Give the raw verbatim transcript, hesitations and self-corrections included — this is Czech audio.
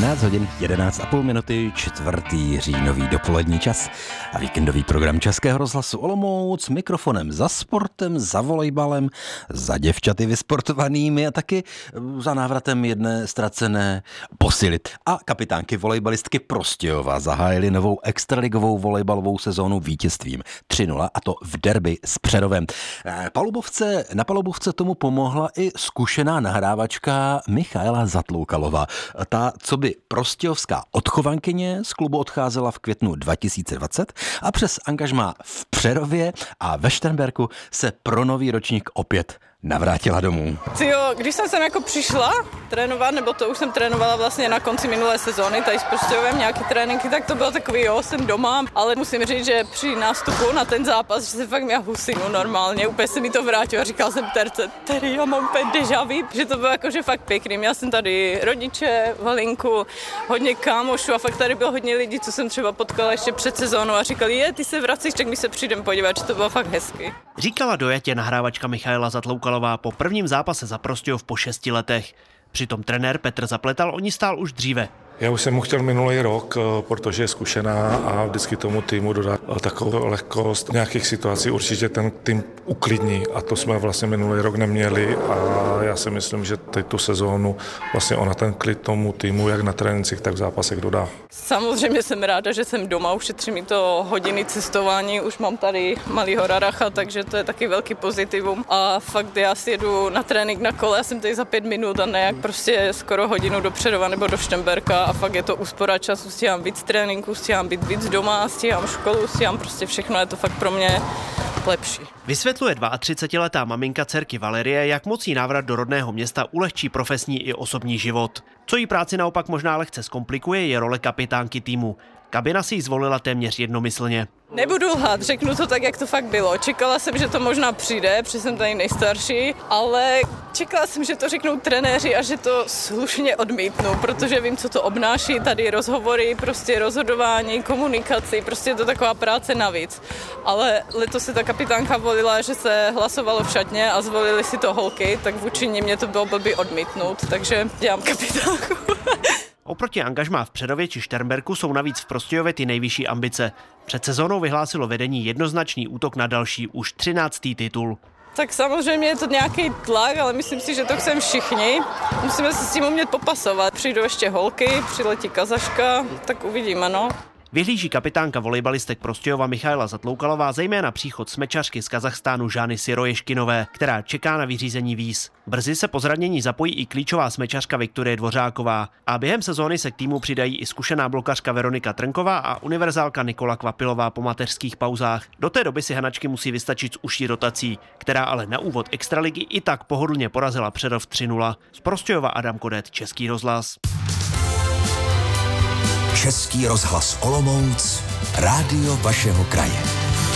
jedenáct hodin jedenáct a půl minuty, čtvrtý říjnový dopolední čas a víkendový program Českého rozhlasu Olomouc mikrofonem za sportem, za volejbalem, za děvčaty vysportovanými a taky za návratem jedné ztracené posily. A kapitánky volejbalistky Prostějova zahájily novou extraligovou volejbalovou sezónu vítězstvím tři nula, a to v derby s Přerovem. Palubovce, na palubovce tomu pomohla i zkušená nahrávačka Michaela Zatloukalová. Ta, co by prostějovská odchovankyně z klubu odcházela v květnu dva tisíce dvacet a přes angažmá v Přerově a ve Šternberku se pro nový ročník opět navrátila domů. Tyjo, když jsem sem jako přišla trénovat, nebo to už jsem trénovala vlastně na konci minulé sezóny, tady s Prostějovem nějaký tréninky, tak to bylo takový, jo, jsem doma, ale musím říct, že při nástupu na ten zápas, že se fakt měla husinu normálně, úplně se mi to vrátilo a říkal jsem terce, tady já mám úplně déjà vu, že to bylo jakože fakt pěkný. Měla jsem tady rodiče, Valinku, hodně kámošů a fakt tady bylo hodně lidí, co jsem třeba potkala ještě před sezónou a říkali, je, ty se vracíš, tak my se přijdem podívat, že to bylo fakt hezky. Říkala dojatě nahrávačka Michaela Zatloukalová po prvním zápase za Prostějov po šesti letech. Přitom trenér Petr Zapletal o ní stál už dříve. Já už jsem mu chtěl minulý rok, protože je zkušená a vždycky tomu týmu dodá takovou lehkost. V nějakých situací určitě ten tým uklidní a to jsme vlastně minulý rok neměli a já si myslím, že teď tu sezónu vlastně ona ten klid tomu týmu jak na trénincích, tak v zápasech dodá. Samozřejmě jsem ráda, že jsem doma, ušetří mi to hodiny cestování, už mám tady malýho raracha, takže to je taky velký pozitivum a fakt já si jedu na trénink na kole, já jsem tady za pět minut a ne jak prostě skoro hodinu do Přerova nebo do Šternberka. A fakt je to úspora času, stíhám víc tréninku, stíhám být víc doma, stíhám školu, stíhám prostě všechno, je to fakt pro mě lepší. Vysvětluje třicetiletá maminka dcerky Valerie, jak moc jí návrat do rodného města ulehčí profesní i osobní život. Co jí práci naopak možná lehce zkomplikuje, je role kapitánky týmu. Kabina si ji zvolila téměř jednomyslně. Nebudu lhát, řeknu to tak, jak to fakt bylo. Čekala jsem, že to možná přijde, protože jsem tady nejstarší, ale čekala jsem, že to řeknou trenéři a že to slušně odmítnu, protože vím, co to obnáší, tady rozhovory, prostě rozhodování, komunikaci, prostě je to taková práce navíc. Ale letos se ta kapitánka volila, že se hlasovalo v šatně a zvolili si to holky, tak vůči ní mě to bylo blbý odmítnout, takže dělám kapitánku. Oproti angažmá v Přerově či Šternberku jsou navíc v Prostějově ty nejvyšší ambice. Před sezónou vyhlásilo vedení jednoznačný útok na další už třináctý titul. Tak samozřejmě je to nějaký tlak, ale myslím si, že to chceme všichni. Musíme se s tím umět popasovat. Přijdou ještě holky, přiletí Kazaška, tak uvidíme, no. Vyhlíží kapitánka volejbalistek Prostějova Michaela Zatloukalová zejména příchod smečařky z Kazachstánu Žány Syroješkinové, která čeká na vyřízení víz. Brzy se po zranění zapojí i klíčová smečařka Viktorie Dvořáková a během sezóny se k týmu přidají i zkušená blokařka Veronika Trnková a univerzálka Nikola Kvapilová po mateřských pauzách. Do té doby si hanačky musí vystačit s užší rotací, která ale na úvod extraligy i tak pohodlně porazila Přerov tři nula. Z Prostějova Adam Kodet, Český rozhlas. Český rozhlas Olomouc, rádio vašeho kraje.